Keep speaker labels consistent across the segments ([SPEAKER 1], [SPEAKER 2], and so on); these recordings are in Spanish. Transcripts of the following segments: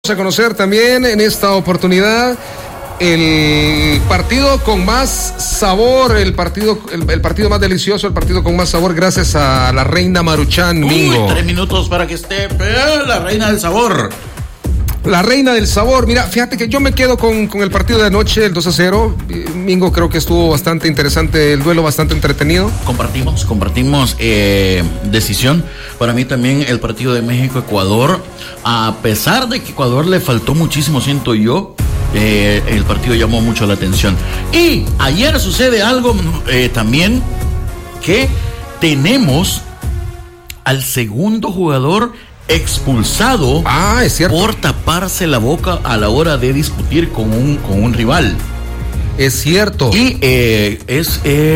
[SPEAKER 1] A conocer también en esta oportunidad el partido con más sabor, el partido más delicioso, el partido con más sabor, gracias a la reina Maruchan, Mingo.
[SPEAKER 2] 3 minutos para que esté la reina del sabor.
[SPEAKER 1] La reina del sabor. Mira, fíjate que yo me quedo con el partido de anoche, el 2-0. Mingo, creo que estuvo bastante interesante, el duelo bastante entretenido.
[SPEAKER 2] Compartimos decisión. Para mí también el partido de México-Ecuador, a pesar de que Ecuador le faltó muchísimo, siento yo, el partido llamó mucho la atención. Y ayer sucede algo también, que tenemos al segundo jugador expulsado
[SPEAKER 1] es cierto,
[SPEAKER 2] por taparse la boca a la hora de discutir con un rival.
[SPEAKER 1] Es cierto.
[SPEAKER 2] Y es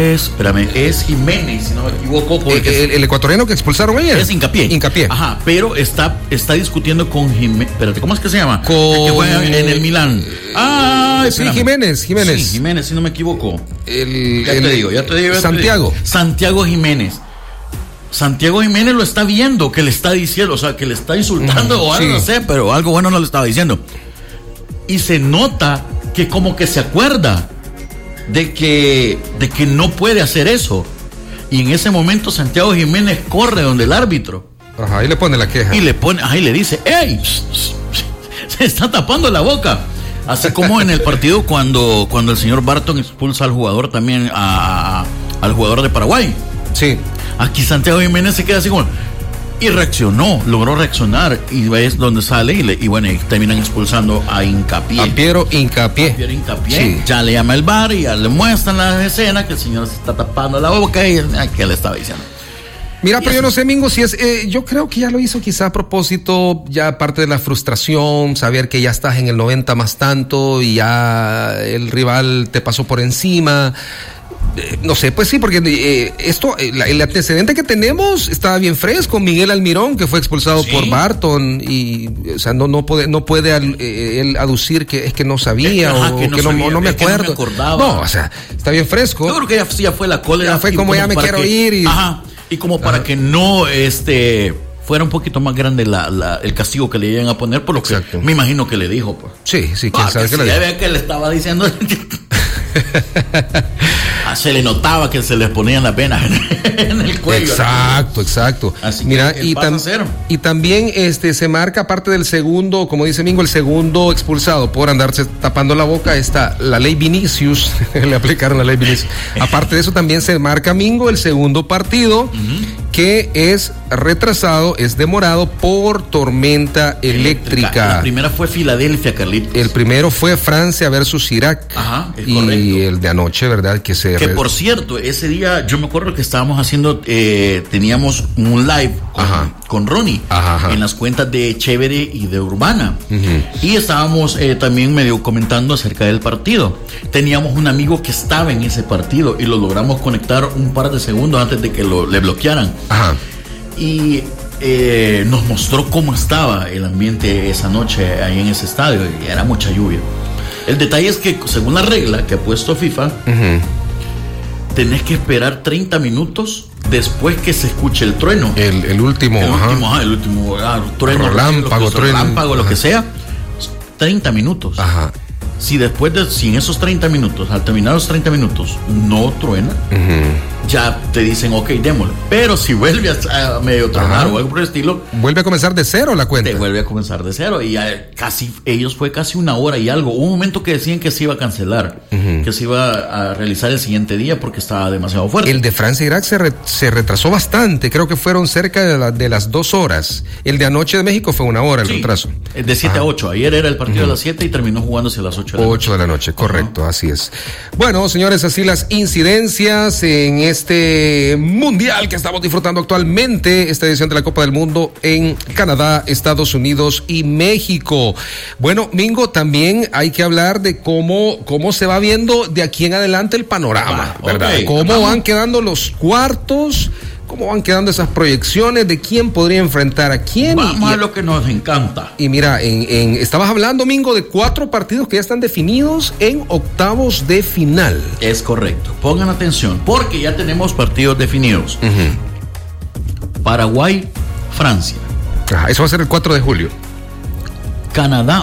[SPEAKER 2] Jiménez, si no me equivoco.
[SPEAKER 1] El ecuatoriano que expulsaron ayer.
[SPEAKER 2] Es Hincapié. Ajá, pero está discutiendo con Jiménez. Espérate, ¿cómo es que se llama? Que juega en el Milán.
[SPEAKER 1] Sí, Jiménez.
[SPEAKER 2] Sí, Jiménez, si no me equivoco.
[SPEAKER 1] Ya te digo.
[SPEAKER 2] Santiago Jiménez. Santiago Jiménez lo está viendo, que le está diciendo, o sea, que le está insultando o algo, no sé, pero algo bueno no le estaba diciendo. Y se nota que como que se acuerda de que no puede hacer eso. Y en ese momento Santiago Jiménez corre donde el árbitro.
[SPEAKER 1] Ajá, y le pone la queja.
[SPEAKER 2] Y le dice, ¡ey! Se está tapando la boca. Así como en el partido cuando el señor Barton expulsa al jugador también, al jugador de Paraguay.
[SPEAKER 1] Sí.
[SPEAKER 2] Aquí Santiago Jiménez se queda así como... Y logró reaccionar, y ves donde sale y bueno, y terminan expulsando a Hincapié.
[SPEAKER 1] A Piero Hincapié.
[SPEAKER 2] Sí. Ya le llama el VAR y ya le muestran la escena que el señor se está tapando la boca y ¿qué le estaba diciendo?
[SPEAKER 1] Mira, pero yo no sé, Mingo, si es... yo creo que ya lo hizo quizá a propósito, ya aparte de la frustración, saber que ya estás en el 90 más tanto y ya el rival te pasó por encima... No sé, pues sí, porque el antecedente que tenemos estaba bien fresco. Miguel Almirón, que fue expulsado por Barton, y o sea, no puede él aducir que es que no sabía no me acuerdo. No, o sea, está bien fresco.
[SPEAKER 2] Yo creo que ya fue la cólera.
[SPEAKER 1] Ya fue como ya me quiero ir.
[SPEAKER 2] Y como para que no fuera un poquito más grande el castigo que le iban a poner, por lo que me imagino que le dijo. Pues.
[SPEAKER 1] Sí, quién sabe qué le dijo.
[SPEAKER 2] Ya ve que le estaba diciendo... se le notaba que se les ponían las venas en el cuello.
[SPEAKER 1] Exacto.
[SPEAKER 2] Así
[SPEAKER 1] mira,
[SPEAKER 2] que
[SPEAKER 1] y también se marca, aparte del segundo, como dice Mingo, el segundo expulsado por andarse tapando la boca, está la ley Vinicius. Le aplicaron la ley Vinicius. Aparte de eso, también se marca, Mingo, el segundo partido, que es retrasado, es demorado por tormenta eléctrica.
[SPEAKER 2] La primera fue Filadelfia, Carlitos.
[SPEAKER 1] El primero fue Francia versus Irak.
[SPEAKER 2] Ajá, es
[SPEAKER 1] y
[SPEAKER 2] correcto.
[SPEAKER 1] El de anoche, ¿verdad? Que
[SPEAKER 2] por cierto, ese día yo me acuerdo que estábamos haciendo, teníamos un live con Ronnie en las cuentas de Chévere y de Urbana. Y estábamos también medio comentando acerca del partido. Teníamos un amigo que estaba en ese partido y lo logramos conectar un par de segundos antes de que le bloquearan. Y nos mostró cómo estaba el ambiente esa noche ahí en ese estadio, y era mucha lluvia. El detalle es que, según la regla que ha puesto FIFA, tenés que esperar 30 minutos después que se escuche el trueno.
[SPEAKER 1] El último
[SPEAKER 2] trueno, relámpago, lo que sea. 30 minutos. Si en esos 30 minutos, al terminar los 30 minutos, no truena, ya te dicen, ok, démoslo. Pero si vuelve a medio tronar o algo por el estilo,
[SPEAKER 1] vuelve a comenzar de cero la cuenta.
[SPEAKER 2] Te vuelve a comenzar de cero. Y ya fue casi una hora y algo. Hubo un momento que decían que se iba a cancelar, que se iba a realizar el siguiente día porque estaba demasiado fuerte.
[SPEAKER 1] El de Francia e Irak se retrasó bastante. Creo que fueron cerca de las 2 horas. El de anoche de México fue 1 hora el retraso.
[SPEAKER 2] De 7 a 8. Ayer era el partido a las 7 y terminó jugándose a las 8 de la noche.
[SPEAKER 1] 8 de la noche, correcto, así es. Bueno, señores, así las incidencias en este mundial que estamos disfrutando actualmente, esta edición de la Copa del Mundo en Canadá, Estados Unidos y México. Bueno, Mingo, también hay que hablar de cómo se va viendo de aquí en adelante el panorama, ¿verdad? Cómo van quedando los cuartos, cómo van quedando esas proyecciones de quién podría enfrentar a quién.
[SPEAKER 2] Vamos a lo que nos encanta.
[SPEAKER 1] Y mira, estabas hablando, Mingo, de 4 partidos que ya están definidos en octavos de final.
[SPEAKER 2] Es correcto. Pongan atención, porque ya tenemos partidos definidos. Paraguay, Francia.
[SPEAKER 1] Eso va a ser el 4 de julio.
[SPEAKER 2] Canadá